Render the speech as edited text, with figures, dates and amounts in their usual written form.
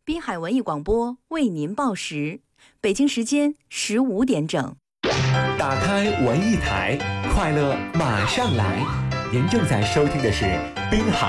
滨海文艺广播为您报时，北京时间15点整。 打开文艺台，快乐马上来。您正在收听的是滨海